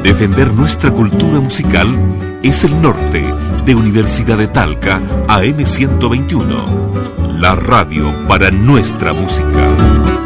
Defender nuestra cultura musical es el norte de Universidad de Talca AM 121. La radio para nuestra música.